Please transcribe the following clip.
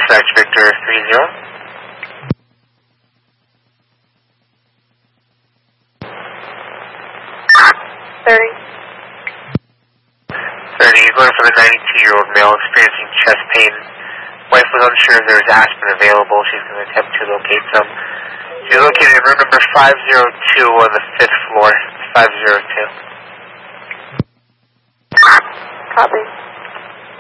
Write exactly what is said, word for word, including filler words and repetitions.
Dispatch Victor three zero. thirty. thirty, you're going for the ninety-two-year-old male experiencing chest pain. Wife was unsure if there was aspirin available. She's going to attempt to locate some. She's located in room number five oh two on the fifth floor. five oh two. Copy.